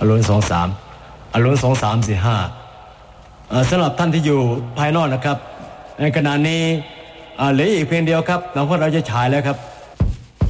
ลุ้นลุ้น2345สำหรับท่านที่อยู่ภายนอกนะครับในขณะนี้เหลืออีกเพียงเดียวครับหนังของเราจะฉายแล้วครับ